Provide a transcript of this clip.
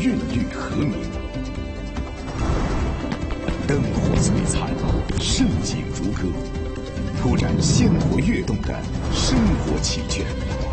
韵律和鸣，灯火璀璨，盛景如歌，突然鲜活跃动的生活奇圈。